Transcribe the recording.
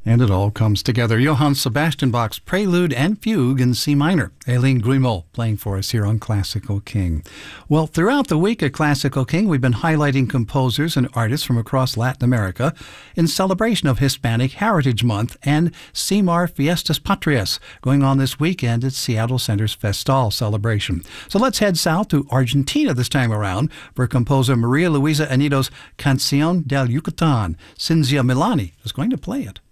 And it all comes together. Johann Sebastian Bach's Prelude and Fugue in C minor. Aileen Grimaud playing for us here on Classical King. Well, throughout the week at Classical King, we've been highlighting composers and artists from across Latin America in celebration of Hispanic Heritage Month and CIMAR Fiestas Patrias, going on this weekend at Seattle Center's Festal celebration. So let's head south to Argentina this time around for composer Maria Luisa Anido's Canción del Yucatán. Cinzia Milani is going to play it.